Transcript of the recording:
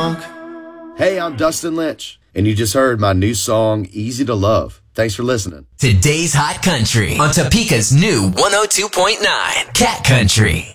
drunk. Hey, I'm Dustin Lynch, and you just heard my new song, Easy to Love. Thanks for listening. Today's Hot Country on Topeka's new 102.9 Cat Country.